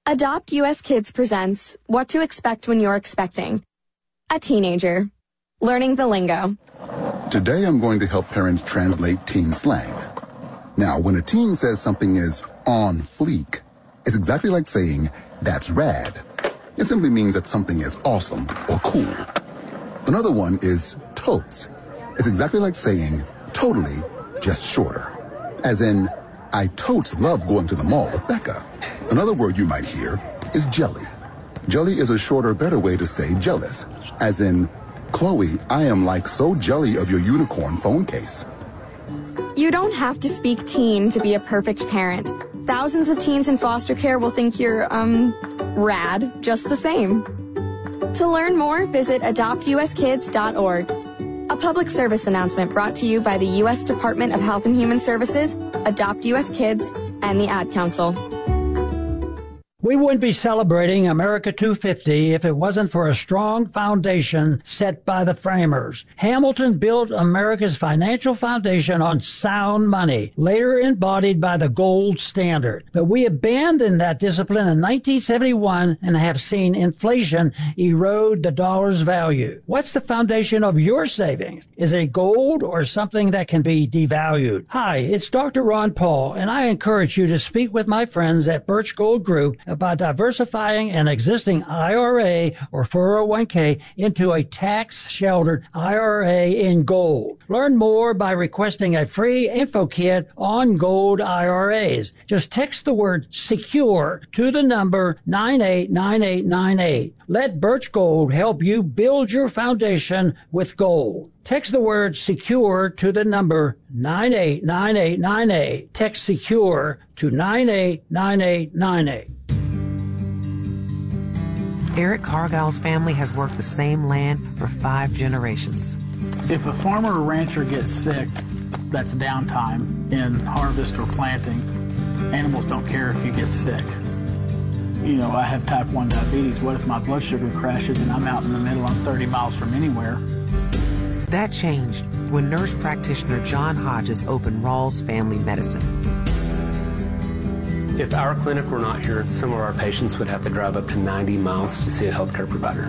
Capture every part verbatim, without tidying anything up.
Adopt U S Kids presents What to Expect When You're Expecting. A teenager. Learning the lingo. Today I'm going to help parents translate teen slang. Now, when a teen says something is on fleek, it's exactly like saying, that's rad. It simply means that something is awesome or cool. Another one is totes. It's exactly like saying, totally, just shorter. As in, I totes love going to the mall with Becca. Another word you might hear is jelly. Jelly is a shorter, better way to say jealous. As in, Chloe, I am like so jelly of your unicorn phone case. You don't have to speak teen to be a perfect parent. Thousands of teens in foster care will think you're, um, rad, just the same. To learn more, visit adopt u s kids dot org. A public service announcement brought to you by the U S Department of Health and Human Services, Adopt U S Kids, and the Ad Council. We wouldn't be celebrating America two fifty if it wasn't for a strong foundation set by the framers. Hamilton built America's financial foundation on sound money, later embodied by the gold standard. But we abandoned that discipline in nineteen seventy-one and have seen inflation erode the dollar's value. What's the foundation of your savings? Is it gold or something that can be devalued? Hi, it's Doctor Ron Paul, and I encourage you to speak with my friends at Birch Gold Group about diversifying an existing I R A or four oh one k into a tax-sheltered I R A in gold. Learn more by requesting a free info kit on gold I R As. Just text the word SECURE to the number nine eight nine eight nine eight. Let Birch Gold help you build your foundation with gold. Text the word SECURE to the number nine eight nine eight nine eight. Text SECURE to nine eight nine eight nine eight. Eric Cargill's family has worked the same land for five generations. If a farmer or rancher gets sick, that's downtime in harvest or planting. Animals don't care if you get sick. You know, I have type one diabetes. What if my blood sugar crashes and I'm out in the middle, I'm thirty miles from anywhere? That changed when nurse practitioner John Hodges opened Rawls Family Medicine. If our clinic were not here, some of our patients would have to drive up to ninety miles to see a healthcare provider.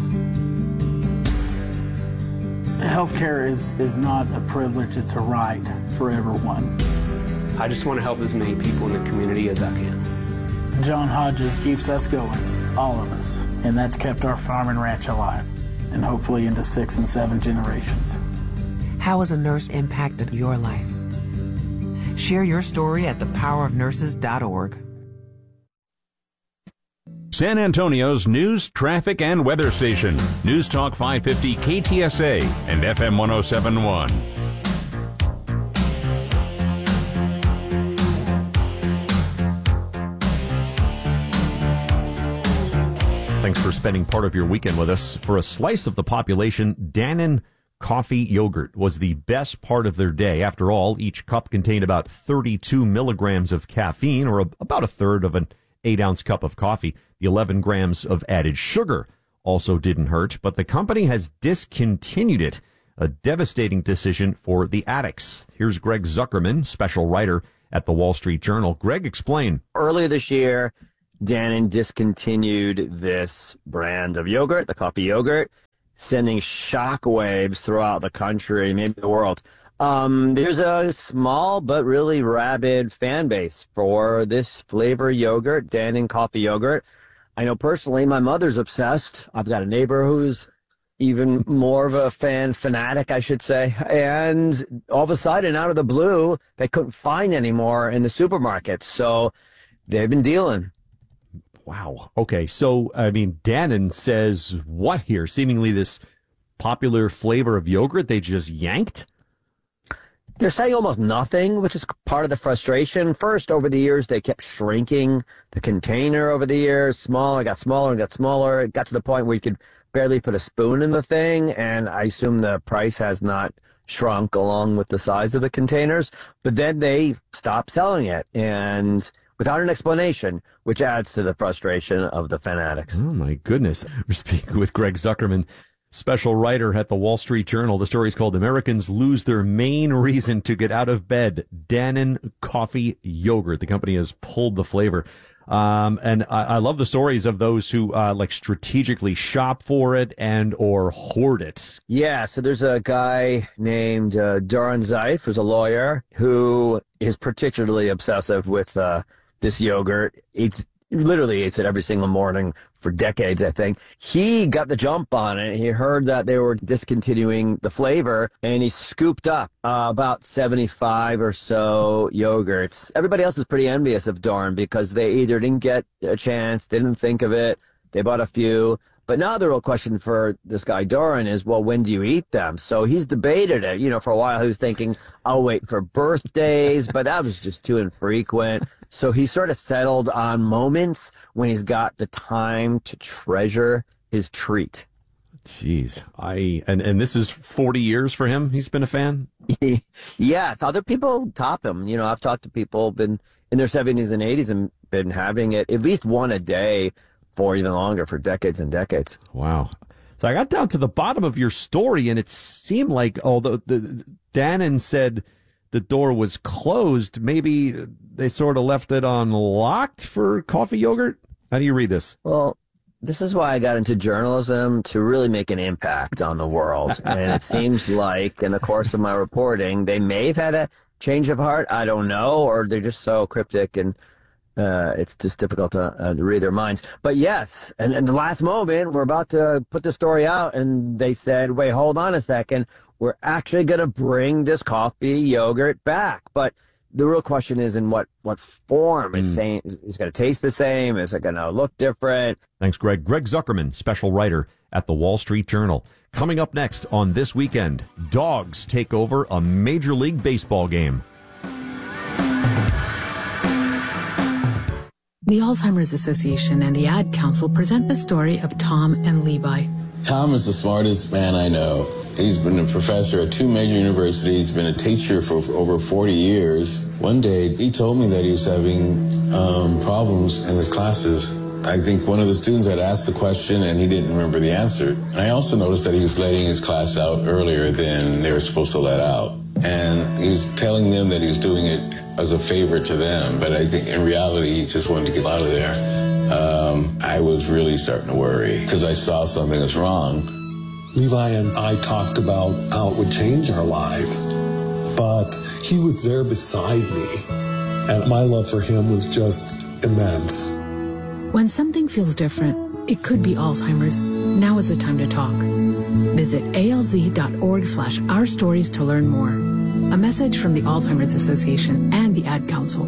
Healthcare is, is not a privilege, it's a right for everyone. I just want to help as many people in the community as I can. John Hodges keeps us going, all of us, and that's kept our farm and ranch alive, and hopefully into six and seven generations. How has a nurse impacted your life? Share your story at the power of nurses dot org. San Antonio's news, traffic, and weather station. News Talk five fifty K T S A and F M one oh seven point one. Thanks for spending part of your weekend with us. For a slice of the population, Dannon coffee yogurt was the best part of their day. After all, each cup contained about thirty-two milligrams of caffeine, or a, about a third of an eight-ounce cup of coffee. The eleven grams of added sugar also didn't hurt, but the company has discontinued it, a devastating decision for the addicts. Here's Greg Zuckerman, special writer at the Wall Street Journal. Greg, explain. Earlier this year, Dannon discontinued this brand of yogurt, the coffee yogurt, sending shockwaves throughout the country, maybe the world. Um, there's a small but really rabid fan base for this flavor yogurt, Dannon coffee yogurt. I know personally my mother's obsessed. I've got a neighbor who's even more of a fan, fanatic, I should say. And all of a sudden, out of the blue, they couldn't find any more in the supermarkets. So they've been dealing. Wow. Okay. So, I mean, Dannon says what here? Seemingly this popular flavor of yogurt they just yanked? They're saying almost nothing, which is part of the frustration. First, over the years, they kept shrinking the container over the years. Smaller, got smaller, and got smaller. It got to the point where you could barely put a spoon in the thing, and I assume the price has not shrunk along with the size of the containers. But then they stopped selling it, and without an explanation, which adds to the frustration of the fanatics. Oh, my goodness. We're speaking with Greg Zuckerman, special writer at the Wall Street Journal. The story is called Americans Lose Their Main Reason to Get Out of Bed, Dannon Coffee Yogurt. The company has pulled the flavor. Um, and I, I love the stories of those who uh, like strategically shop for it and or hoard it. Yeah, so there's a guy named uh, Doron Zeif, who's a lawyer, who is particularly obsessive with uh, this yogurt. It's literally eats it every single morning for decades, I think. He got the jump on it. He heard that they were discontinuing the flavor, and he scooped up uh, about seventy-five or so yogurts. Everybody else is pretty envious of Doron because they either didn't get a chance, didn't think of it, they bought a few. But now the real question for this guy Doron is, well, when do you eat them? So he's debated it. You know, for a while he was thinking, I'll wait for birthdays, but that was just too infrequent. So he sort of settled on moments when he's got the time to treasure his treat. Jeez, I and and this is forty years for him. He's been a fan. Yes, other people top him. You know, I've talked to people been in their seventies and eighties and been having it at least one a day for even longer, for decades and decades. Wow. So I got down to the bottom of your story, and it seemed like, although the Dannon said the door was closed, maybe they sort of left it unlocked for coffee yogurt. How do you read this? Well, this is why I got into journalism, to really make an impact on the world. And it seems like in the course of my reporting, they may have had a change of heart. I don't know, or they're just so cryptic and Uh, it's just difficult to, uh, to read their minds. But yes, and in the last moment, we're about to put the story out, and they said, wait, hold on a second. We're actually going to bring this coffee yogurt back. But the real question is in what, what form. Mm. It's saying, is it going to taste the same? Is it going to look different? Thanks, Greg. Greg Zuckerman, special writer at the Wall Street Journal. Coming up next on This Weekend, dogs take over a Major League Baseball game. The Alzheimer's Association and the Ad Council present the story of Tom and Levi. Tom is the smartest man I know. He's been a professor at two major universities, been a teacher for over forty years. One day, he told me that he was having um, problems in his classes. I think one of the students had asked the question and he didn't remember the answer. And I also noticed that he was letting his class out earlier than they were supposed to let out. And he was telling them that he was doing it as a favor to them, but I think in reality he just wanted to get out of there. Um, I was really starting to worry because I saw something was wrong. Levi and I talked about how it would change our lives, but he was there beside me, and my love for him was just immense. When something feels different, it could be Alzheimer's. Now is the time to talk. Visit alz.org slash our stories to learn more. A message from the Alzheimer's Association and the Ad Council.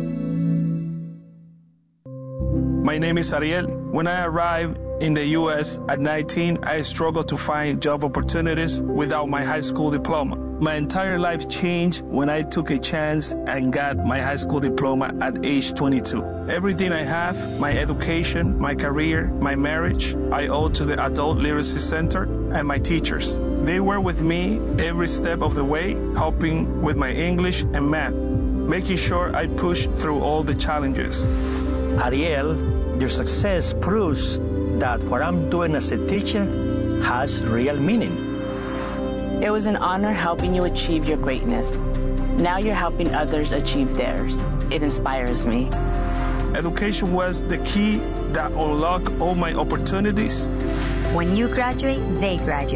My name is Ariel. When I arrived in the U S at nineteen, I struggled to find job opportunities without my high school diploma. My entire life changed when I took a chance and got my high school diploma at age twenty-two. Everything I have, my education, my career, my marriage, I owe to the Adult Literacy Center and my teachers. They were with me every step of the way, helping with my English and math, making sure I pushed through all the challenges. Ariel, your success proves that what I'm doing as a teacher has real meaning. It was an honor helping you achieve your greatness. Now you're helping others achieve theirs. It inspires me. Education was the key that unlocked all my opportunities. When you graduate, they graduate.